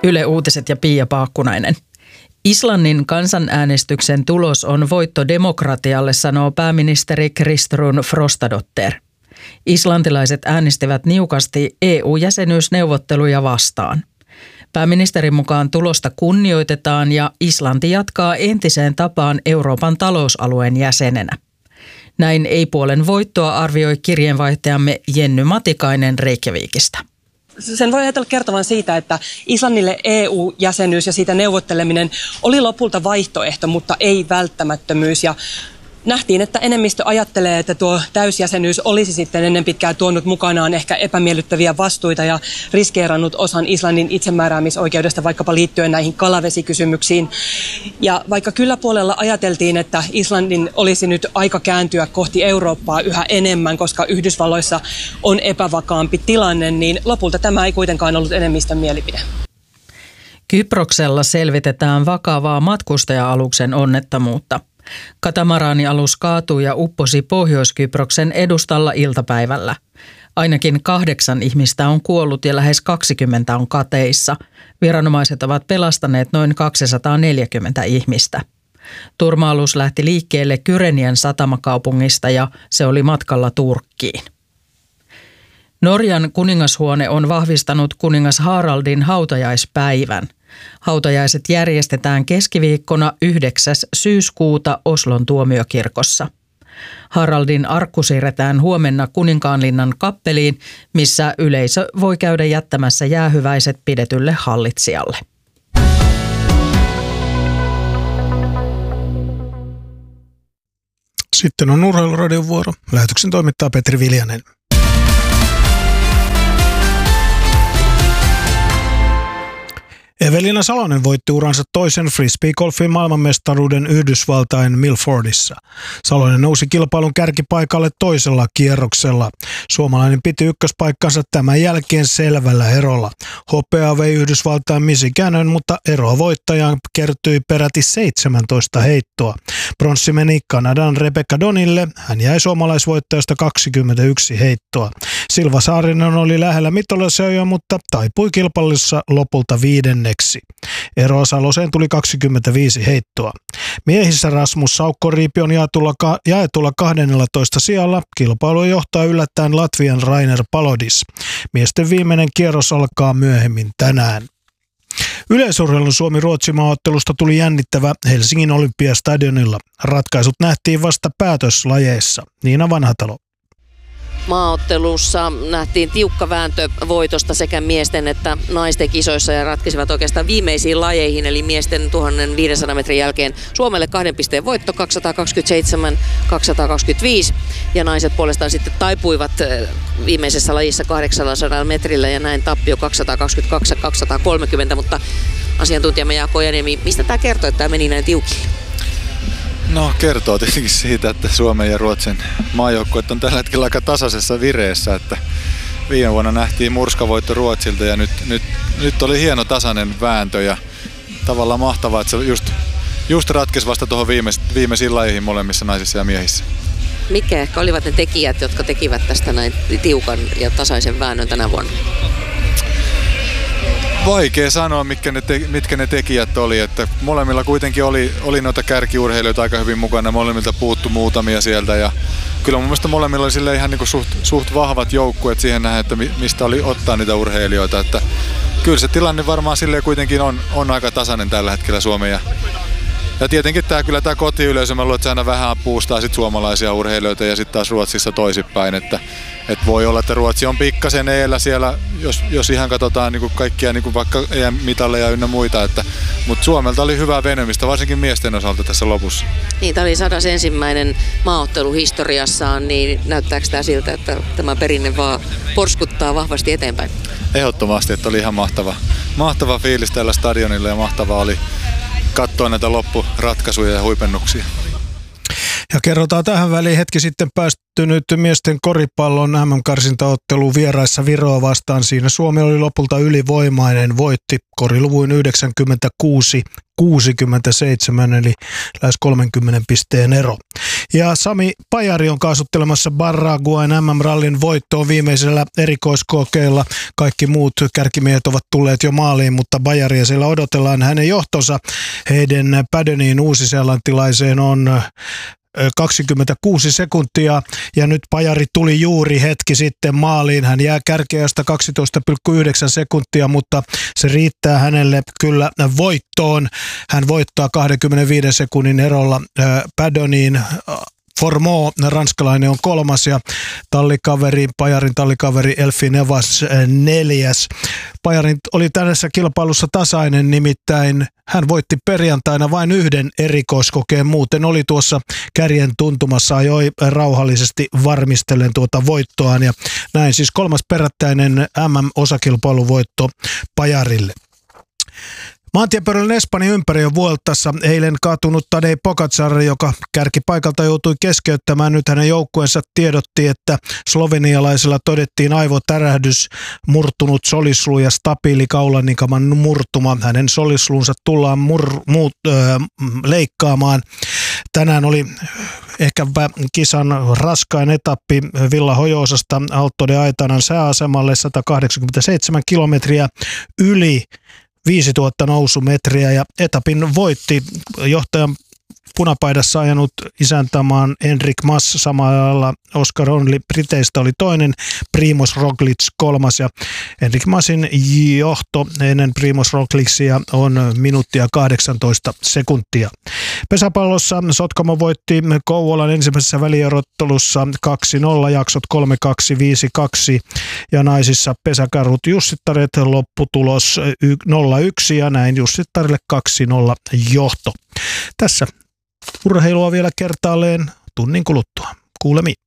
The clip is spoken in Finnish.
Yle Uutiset ja Pia Paakkunainen. Islannin kansanäänestyksen tulos on voitto demokratialle, sanoo pääministeri Kristrún Frostadóttir. Islantilaiset äänestivät niukasti EU-jäsenyysneuvotteluja vastaan. Pääministerin mukaan tulosta kunnioitetaan ja Islanti jatkaa entiseen tapaan Euroopan talousalueen jäsenenä. Näin ei-puolen voittoa arvioi kirjeenvaihtajamme Jenny Matikainen Reykjavikista. Sen voi ajatella kertovan siitä, että Islannille EU-jäsenyys ja siitä neuvotteleminen oli lopulta vaihtoehto, mutta ei välttämättömyys. Ja nähtiin, että enemmistö ajattelee, että tuo täysjäsenyys olisi sitten ennen pitkää tuonut mukanaan ehkä epämiellyttäviä vastuita ja riskeerannut osan Islannin itsemääräämisoikeudesta vaikkapa liittyen näihin kalavesikysymyksiin. Ja vaikka kyllä puolella ajateltiin, että Islannin olisi nyt aika kääntyä kohti Eurooppaa yhä enemmän, koska Yhdysvalloissa on epävakaampi tilanne, niin lopulta tämä ei kuitenkaan ollut enemmistön mielipide. Kyproksella selvitetään vakavaa matkustaja-aluksen onnettomuutta. Katamaraanialus kaatui ja upposi Pohjois-Kyproksen edustalla iltapäivällä. Ainakin 8 ihmistä on kuollut ja lähes 20 on kateissa. Viranomaiset ovat pelastaneet noin 240 ihmistä. Turma-alus lähti liikkeelle Kyrenian satamakaupungista ja se oli matkalla Turkkiin. Norjan kuningashuone on vahvistanut kuningas Haraldin hautajaispäivän. Hautajaiset järjestetään keskiviikkona 9. syyskuuta Oslon tuomiokirkossa. Haraldin arkku siirretään huomenna Kuninkaanlinnan kappeliin, missä yleisö voi käydä jättämässä jäähyväiset pidetylle hallitsijalle. Sitten on Urheiluradion vuoro. Lähetyksen toimittaa Petri Viljanen. Evelina Salonen voitti uransa toisen frisbeegolfin maailmanmestaruuden Yhdysvaltain Milfordissa. Salonen nousi kilpailun kärkipaikalle toisella kierroksella. Suomalainen piti ykköspaikkansa tämän jälkeen selvällä erolla. Hopeaa vei Yhdysvaltain Missy Cannon, mutta eroa voittajaan kertyi peräti 17 heittoa. Bronssi meni Kanadan Rebecca Donille. Hän jäi suomalaisvoittajasta 21 heittoa. Silva Saarinen oli lähellä mitallisia, mutta taipui kilpailussa lopulta 5. Eroa Saloseen tuli 25 heittoa. Miehissä Rasmus Saukko-Riipi on jaetulla 12 sijalla. Kilpailu johtaa yllättäen Latvian Rainer Palodis. Miesten viimeinen kierros alkaa myöhemmin tänään. Yleisurheilun Suomi-Ruotsi-maaottelusta tuli jännittävä Helsingin Olympiastadionilla. Ratkaisut nähtiin vasta päätöslajeissa. Niina Vanhatalo. Maaottelussa nähtiin tiukka vääntö voitosta sekä miesten että naisten kisoissa ja ratkaisivat oikeastaan viimeisiin lajeihin, eli miesten 1500 metrin jälkeen Suomelle 2 pisteen voitto 227-225 ja naiset puolestaan sitten taipuivat viimeisessä lajissa 800 metrillä ja näin tappio 222-230, mutta asiantuntijamme Jaakko Ojaniemi, mistä tämä kertoo, että tämä meni näin tiukille? No kertoo tietenkin siitä, että Suomen ja Ruotsin maajoukkueet on tällä hetkellä aika tasaisessa vireessä, että viime vuonna nähtiin murskavoitto Ruotsilta ja nyt oli hieno tasainen vääntö ja tavallaan mahtavaa, että se just ratkesi vasta tuohon viimeisiin lajeihin molemmissa naisissa ja miehissä. Mitkä ehkä olivat ne tekijät, jotka tekivät tästä näin tiukan ja tasaisen väännön tänä vuonna? Vaikea sanoa, mitkä ne tekijät oli, että molemmilla kuitenkin oli noita kärkiurheilijoita aika hyvin mukana, molemmilta puuttu muutamia sieltä ja kyllä mun mielestä molemmilla oli silleen ihan niin kuin suht vahvat joukkueet siihen nähdä, että mistä oli ottaa niitä urheilijoita, että kyllä se tilanne varmaan silleen kuitenkin on aika tasainen tällä hetkellä Suomen ja tietenkin tämä kotiyleisö, mä luulen, että se aina vähän puustaa sit suomalaisia urheilijoita ja sitten taas Ruotsissa toisinpäin, että voi olla, että Ruotsi on pikkasen eellä siellä, jos ihan katsotaan niin kuin kaikkia niin kuin vaikka EM-mitalleja ynnä muita, mutta Suomelta oli hyvää venymistä, varsinkin miesten osalta tässä lopussa. Niin, tämä oli 101. maaottelu historiassaan, niin näyttääkö tämä siltä, että tämä perinne vaan porskuttaa vahvasti eteenpäin? Ehdottomasti, että oli ihan mahtava fiilis tällä stadionilla ja mahtavaa oli katsoa näitä loppuratkaisuja ja huipennuksia. Ja kerrotaan tähän väliin hetki sitten päättynyt miesten koripallon MM-karsintaottelu vieraissa Viroa vastaan. Siinä Suomi oli lopulta ylivoimainen, voitti koriluvuin 96-67 eli lähes 30 pisteen ero. Ja Sami Pajari on kaasuttelemassa Paraguayn MM-rallin voittoon viimeisellä erikoiskokeella. Kaikki muut kärkimiehet ovat tulleet jo maaliin, mutta Pajaria siellä odotellaan. Hänen johtonsa Hayden Paddoniin uusiseelantilaiseen on 26 sekuntia ja nyt Pajari tuli juuri hetki sitten maaliin. Hän jää kärkeästä 12,9 sekuntia, mutta se riittää hänelle kyllä voittoon. Hän voittaa 25 sekunnin erolla Paddoniin. Formeau, ranskalainen, on kolmas ja Pajarin tallikaveri Elfi Nevas neljäs. Pajarin oli tässä kilpailussa tasainen, nimittäin hän voitti perjantaina vain yhden erikoiskokeen, muuten oli tuossa kärjen tuntumassa, ajoi rauhallisesti varmistellen tuota voittoaan ja näin siis kolmas perättäinen MM-osakilpailuvoitto Pajarille. Maantiepyöräilyn Espanjan ympäri on Vueltassa eilen kaatunut Tadej Pogačar, joka kärkipaikalta joutui keskeyttämään. Nyt hänen joukkueensa tiedotti, että slovenialaisella todettiin aivotärähdys, murtunut solisluu ja stabiili kaulanikaman murtuma. Hänen solisluunsa tullaan leikkaamaan. Tänään oli ehkä kisan raskain etappi Villa Hojosasta Alto de Aitanan sääasemalle, 187 kilometriä yli 5000 nousumetriä ja etapin voitti johtajan punapaidassa ajanut isäntämaan Enric Mas, samalla Oscar Only Briteistä oli toinen, Primož Roglič kolmas ja Enric Masin johto ennen Primož Roglicia on minuuttia 18 sekuntia. Pesäpallossa Sotkamo voitti Kouvolan ensimmäisessä välierottelussa 2-0, jaksot 3-2, 5-2 ja naisissa pesäkarhut Jussittaret lopputulos 0-1 ja näin Jussittarille 2-0 johto. Tässä urheilua vielä kertaalleen tunnin kuluttua. Kuulemiin.